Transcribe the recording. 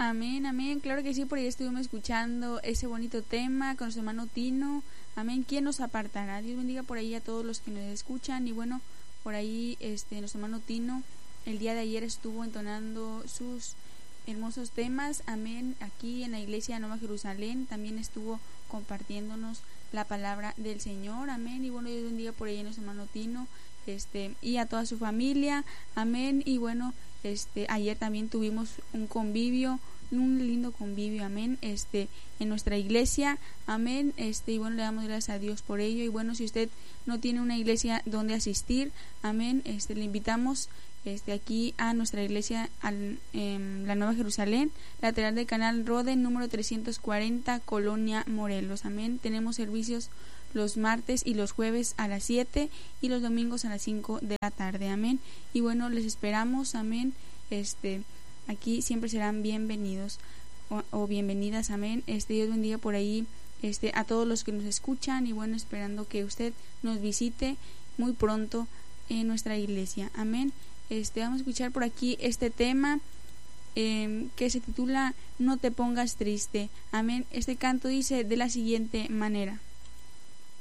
Amén, amén. Claro que sí, por ahí estuvimos escuchando ese bonito tema con su hermano Tino. Amén. ¿Quién nos apartará? Dios bendiga por ahí a todos los que nos escuchan. Y bueno, por ahí nuestro hermano Tino el día de ayer estuvo entonando sus hermosos temas. Amén. Aquí en la iglesia Nueva Jerusalén también estuvo compartiéndonos la palabra del Señor. Amén. Y bueno, Dios bendiga por ahí a nuestro hermano Tino y a toda su familia. Amén. Y bueno, ayer también tuvimos un convivio, un lindo convivio, amén, en nuestra iglesia, amén, y bueno, le damos gracias a Dios por ello. Y bueno, si usted no tiene una iglesia donde asistir, amén, le invitamos aquí a nuestra iglesia, la Nueva Jerusalén, lateral del canal Rode, número 340, Colonia Morelos, amén. Tenemos servicios los martes y los jueves a las 7 y los domingos a las 5 de la tarde, amén. Y bueno, les esperamos, amén. Aquí siempre serán bienvenidos o bienvenidas, amén. Dios bendiga por ahí a todos los que nos escuchan. Y bueno, esperando que usted nos visite muy pronto en nuestra iglesia, amén. Vamos a escuchar por aquí este tema que se titula No te pongas triste, amén. Este canto dice de la siguiente manera: